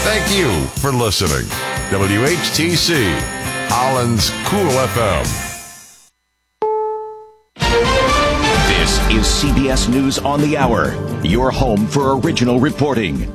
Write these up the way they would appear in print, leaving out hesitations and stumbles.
Thank you for listening. WHTC, Holland's Cool FM. This is CBS News on the Hour, your home for original reporting.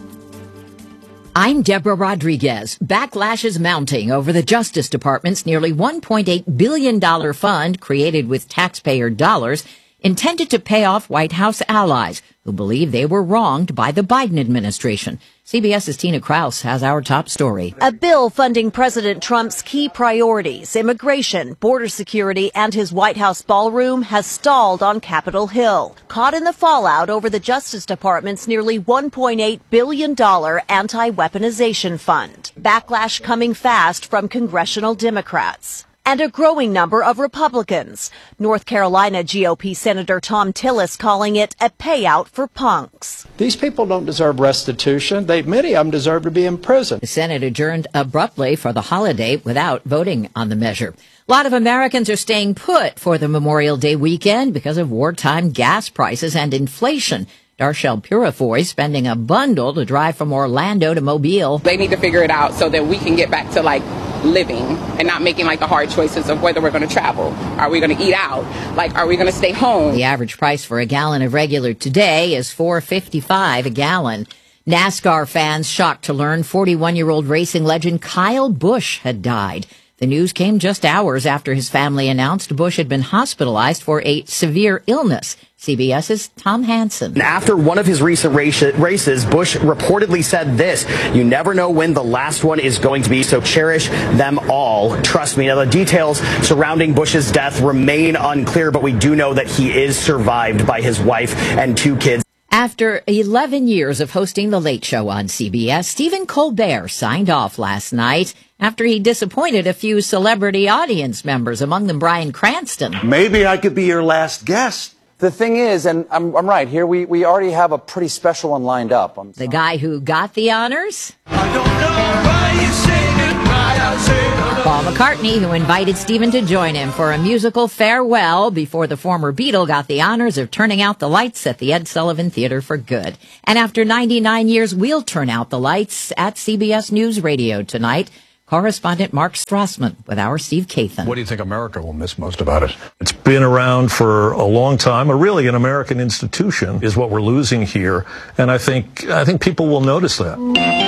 I'm Deborah Rodriguez. Backlash is mounting over the Justice Department's nearly $1.8 billion fund created with taxpayer dollars intended to pay off White House allies who believe they were wronged by the Biden administration. CBS's Tina Kraus has our top story. A bill funding President Trump's key priorities, immigration, border security, and his White House ballroom has stalled on Capitol Hill, caught in the fallout over the Justice Department's nearly $1.8 billion anti-weaponization fund. Backlash coming fast from congressional Democrats. And a growing number of Republicans. North Carolina GOP Senator Thom Tillis calling it a payout for punks. These people don't deserve restitution. Many of them deserve to be in prison. The Senate adjourned abruptly for the holiday without voting on the measure. A lot of Americans are staying put for the Memorial Day weekend because of wartime gas prices and inflation. Darshell Purifoy spending a bundle to drive from Orlando to Mobile. They need to figure it out so that we can get back to living and not making the hard choices of whether we're going to travel. Are we going to eat out? Are we going to stay home? The average price for a gallon of regular today is $4.55 a gallon. NASCAR fans shocked to learn 41-year-old racing legend Kyle Busch had died. The news came just hours after his family announced Busch had been hospitalized for a severe illness. CBS's Tom Hansen. After one of his recent races, Busch reportedly said this: "You never know when the last one is going to be, so cherish them all. Trust me." Now, the details surrounding Busch's death remain unclear, but we do know that he is survived by his wife and 2 kids. After 11 years of hosting The Late Show on CBS, Stephen Colbert signed off last night after he disappointed a few celebrity audience members, among them Bryan Cranston. Maybe I could be your last guest. The thing is, and I'm right here, we already have a pretty special one lined up. The guy who got the honors? I don't know why you say goodbye, I say Paul McCartney, who invited Stephen to join him for a musical farewell before the former Beatle got the honors of turning out the lights at the Ed Sullivan Theater for good. And after 99 years, we'll turn out the lights at CBS News Radio tonight. Correspondent Mark Strassman with our Steve Kathan. What do you think America will miss most about it? It's been around for a long time, or really an American institution is what we're losing here. And I think people will notice that.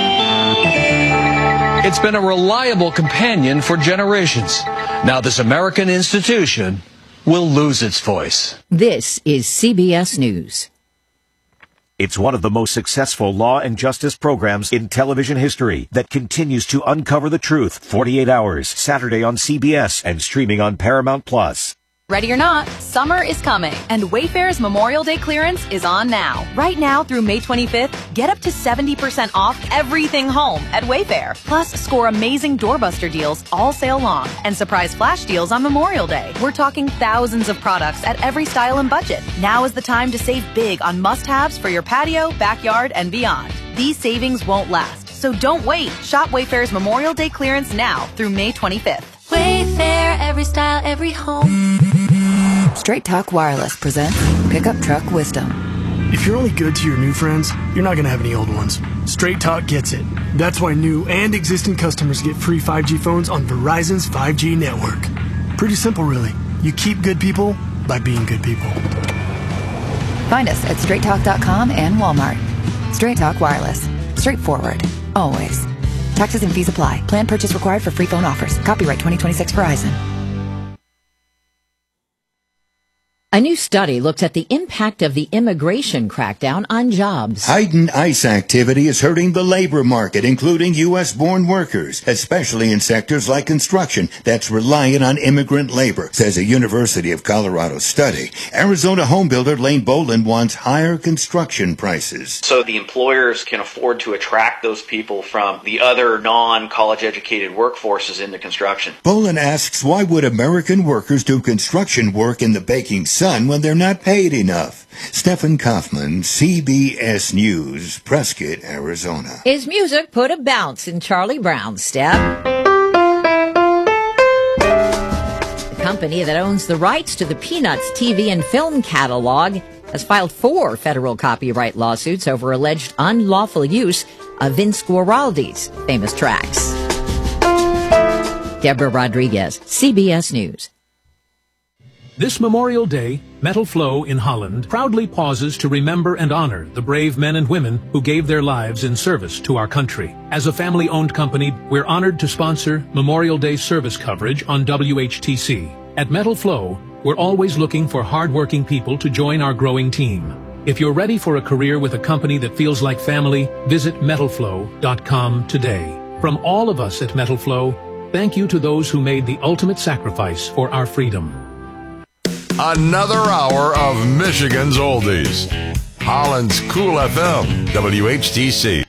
It's been a reliable companion for generations. Now this American institution will lose its voice. This is CBS News. It's one of the most successful law and justice programs in television history that continues to uncover the truth. 48 Hours, Saturday on CBS and streaming on Paramount Plus. Ready or not, summer is coming, and Wayfair's Memorial Day clearance is on now. Right now through May 25th, get up to 70% off everything home at Wayfair. Plus, score amazing doorbuster deals all sale long and surprise flash deals on Memorial Day. We're talking thousands of products at every style and budget. Now is the time to save big on must-haves for your patio, backyard, and beyond. These savings won't last, so don't wait. Shop Wayfair's Memorial Day clearance now through May 25th. Wayfair, every style, every home. Straight Talk Wireless presents Pickup Truck Wisdom. If you're only good to your new friends, you're not going to have any old ones. Straight Talk gets it. That's why new and existing customers get free 5G phones on Verizon's 5G network. Pretty simple, really. You keep good people by being good people. Find us at straighttalk.com and Walmart. Straight Talk Wireless. Straightforward. Always. Taxes and fees apply. Plan purchase required for free phone offers. Copyright 2026 Verizon. A new study looks at the impact of the immigration crackdown on jobs. Heightened ICE activity is hurting the labor market, including U.S.-born workers, especially in sectors like construction that's reliant on immigrant labor, says a University of Colorado study. Arizona homebuilder Lane Boland wants higher construction prices. So the employers can afford to attract those people from the other non-college educated workforces into construction. Boland asks, why would American workers do construction work in the baking sun when they're not paid enough? Stephen Kaufman, CBS News, Prescott, Arizona. His music put a bounce in Charlie Brown's step. The company that owns the rights to the Peanuts TV and film catalog has filed 4 federal copyright lawsuits over alleged unlawful use of Vince Guaraldi's famous tracks. Deborah Rodriguez, CBS News. This Memorial Day, Metal Flow in Holland proudly pauses to remember and honor the brave men and women who gave their lives in service to our country. As a family-owned company, we're honored to sponsor Memorial Day service coverage on WHTC. At Metal Flow, we're always looking for hard-working people to join our growing team. If you're ready for a career with a company that feels like family, visit metalflow.com today. From all of us at Metal Flow, thank you to those who made the ultimate sacrifice for our freedom. Another hour of Michigan's Oldies. Holland's Cool FM, WHTC.